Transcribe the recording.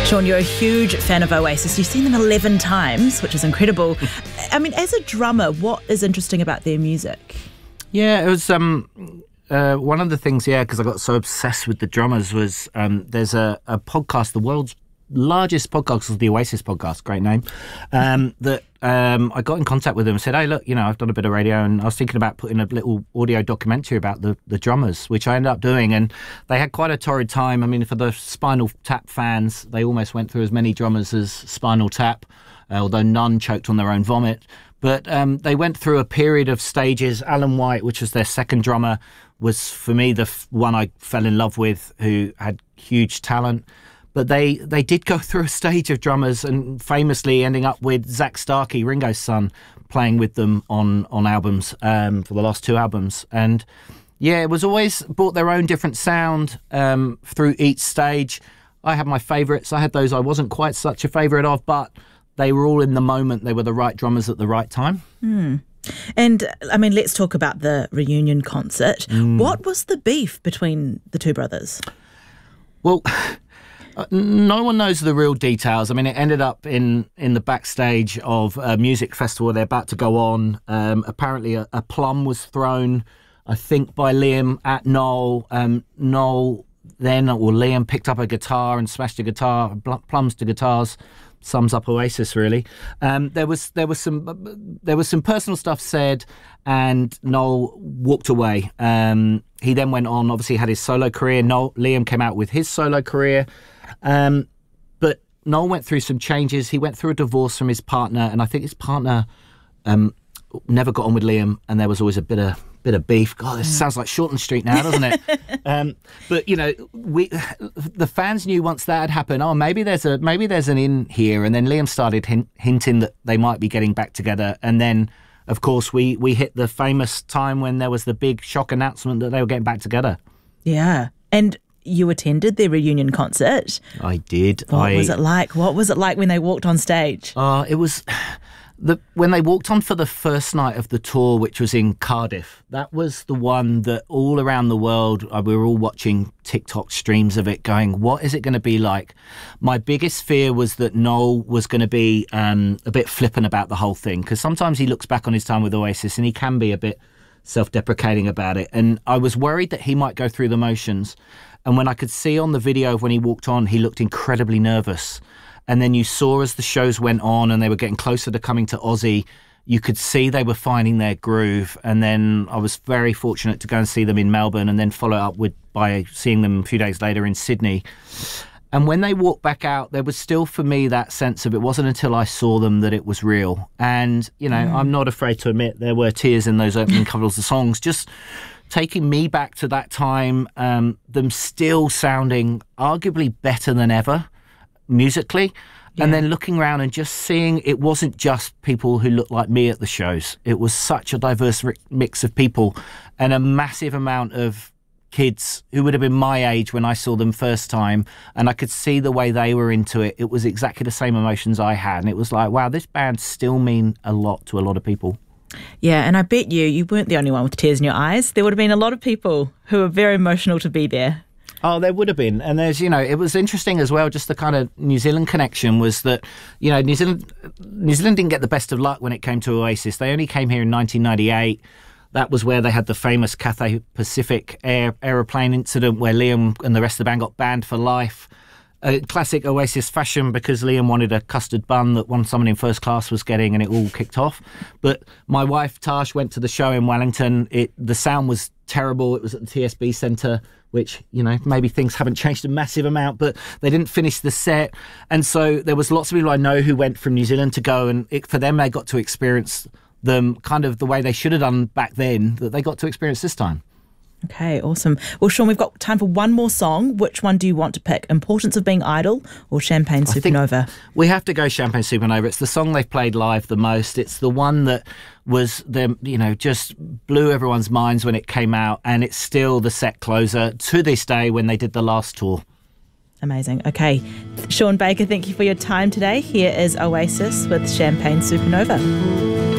Sean, you're a huge fan of Oasis. You've seen them 11 times, which is incredible. I mean, as a drummer, what is interesting about their music? Yeah, it was one of the things, because I got so obsessed with the drummers was there's a podcast, the world's largest podcast is the Oasis podcast, great name, that I got in contact with them and said, hey, look, I've done a bit of radio and I was thinking about putting a little audio documentary about the drummers, which I ended up doing, and they had quite a torrid time. I mean, for the Spinal Tap fans, they almost went through as many drummers as Spinal Tap, although none choked on their own vomit. But they went through a period of stages. Alan White, which was their second drummer, was for me the one I fell in love with, who had huge talent. But they did go through a stage of drummers, and famously ending up with Zach Starkey, Ringo's son, playing with them on albums for the last two albums. And yeah, it was always brought their own different sound through each stage. I had my favourites. I had those I wasn't quite such a favourite of, but they were all in the moment. They were the right drummers at the right time. And, I mean, let's talk about the reunion concert. What was the beef between the two brothers? Well, no one knows the real details. I mean, it ended up in the backstage of a music festival they're about to go on. Apparently a plum was thrown, I think, by Liam at Noel. Liam picked up a guitar and smashed a guitar, plums to guitars. Sums up Oasis, really. There was some personal stuff said, and Noel walked away. He then went on, obviously had his solo career. Liam came out with his solo career. But Noel went through some changes. He went through a divorce from his partner, and I think his partner never got on with Liam, and there was always a bit of beef. God, this sounds like Shortland Street now, doesn't it? But the fans knew once that had happened, maybe there's an in here, and then Liam started hinting that they might be getting back together, and then of course we hit the famous time when there was the big shock announcement that they were getting back together. Yeah. And you attended their reunion concert. I did. What was it like? What was it like when they walked on stage? It was when they walked on for the first night of the tour, which was in Cardiff. That was the one that all around the world, we were all watching TikTok streams of it going, what is it going to be like? My biggest fear was that Noel was going to be a bit flippant about the whole thing, because sometimes he looks back on his time with Oasis and he can be a bit self-deprecating about it. And I was worried that he might go through the motions. And when I could see on the video of when he walked on, he looked incredibly nervous. And then you saw as the shows went on and they were getting closer to coming to Aussie, you could see they were finding their groove. And then I was very fortunate to go and see them in Melbourne and then follow up by seeing them a few days later in Sydney. And when they walked back out, there was still for me that sense of it wasn't until I saw them that it was real. And, I'm not afraid to admit there were tears in those opening couple of songs, just taking me back to that time, them still sounding arguably better than ever musically. And then looking around and just seeing it wasn't just people who looked like me at the shows. It was such a diverse mix of people and a massive amount of kids who would have been my age when I saw them first time, and I could see the way they were into it. It was exactly the same emotions I had, and it was like, wow, this band still mean a lot to a lot of people. Yeah, and I bet you weren't the only one with tears in your eyes. There would have been a lot of people who were very emotional to be there. Oh, there would have been. And there's, it was interesting as well, just the kind of New Zealand connection was that, New Zealand didn't get the best of luck when it came to Oasis. They only came here in 1998. That was where they had the famous Cathay Pacific aeroplane incident where Liam and the rest of the band got banned for life. A classic Oasis fashion, because Liam wanted a custard bun that someone in first class was getting, and it all kicked off. But my wife, Tash, went to the show in Wellington. The sound was terrible. It was at the TSB Centre, which, maybe things haven't changed a massive amount, but they didn't finish the set. And so there was lots of people I know who went from New Zealand to go, and for them, they got to experience them kind of the way they should have done back then, that they got to experience this time. Okay, awesome. Well, Sean, we've got time for one more song. Which one do you want to pick? Importance of Being Idle or Champagne Supernova? We have to go Champagne Supernova. It's the song they've played live the most. It's the one that was just blew everyone's minds when it came out, and it's still the set closer to this day when they did the last tour. Amazing. Okay, Sean Baker, thank you for your time today. Here is Oasis with Champagne Supernova.